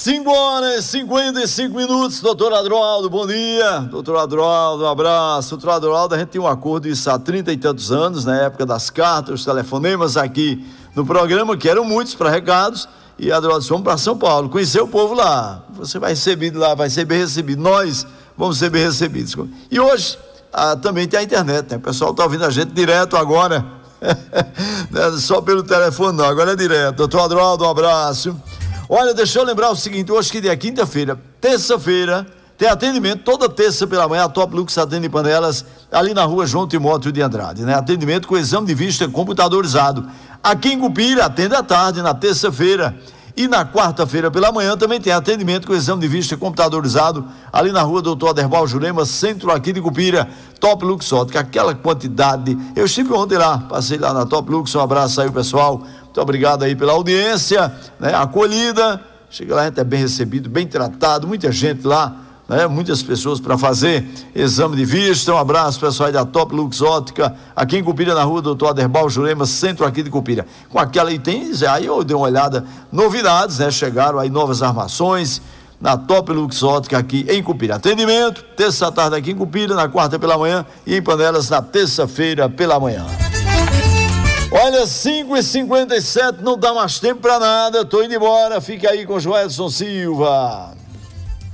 5 horas e 55 minutos, doutor Adroaldo, bom dia. Doutor Adroaldo, um abraço. Doutor Adroaldo, a gente tem um acordo isso há 30 e tantos anos, na época das cartas, os telefonemas aqui no programa, que eram muitos para recados, e Adroaldo, vamos para São Paulo, conhecer o povo lá. Você vai recebido lá, vai ser bem recebido. Nós vamos ser bem recebidos. E hoje também tem a internet, né? O pessoal está ouvindo a gente direto agora, não é só pelo telefone não, agora é direto. Doutor Adroaldo, um abraço. Olha, deixa eu lembrar o seguinte, hoje que dia é quinta-feira, terça-feira, tem atendimento toda terça pela manhã, a Top Lux atende panelas ali na rua João Timóteo de Andrade, né? Atendimento com exame de vista computadorizado. Aqui em Cupira, atende à tarde, na terça-feira. E na quarta-feira pela manhã também tem atendimento com exame de vista computadorizado ali na rua Doutor Aderbal Jurema, centro aqui de Cupira, Top Lux Ótica, aquela quantidade. Eu estive ontem lá, passei lá na Top Lux, um abraço aí pessoal, muito obrigado aí pela audiência, né? Acolhida, chega lá, a gente é bem recebido, bem tratado, muita gente lá, né? Muitas pessoas para fazer exame de vista. Um abraço pessoal aí da Top Lux Ótica, aqui em Cupira, na rua Doutor Aderbal Jurema, centro aqui de Cupira, com aquela itens, aí eu dei uma olhada, novidades, né? Chegaram aí novas armações na Top Lux Ótica aqui em Cupira. Atendimento, terça tarde aqui em Cupira, na quarta pela manhã e em Panelas na terça-feira pela manhã. Olha, 5h57, não dá mais tempo pra nada, tô indo embora, fica aí com Joelson Silva.